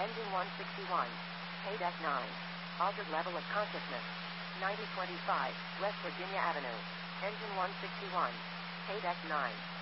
Engine 161. Deck 9. Altered level of consciousness. 9025 West Virginia Avenue. Engine 161. Deck 9.